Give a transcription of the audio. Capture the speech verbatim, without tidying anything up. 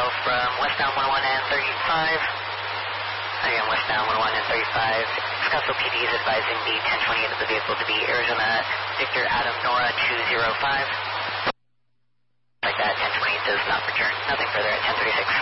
from westbound one one and thirty-five. Again, westbound one one and thirty-five. Scottsville P D is advising the ten twenty-eight of the vehicle to be Arizona Victor Adam Nora two zero five. Like that, ten twenty-eight does not return. Nothing further at ten thirty-six.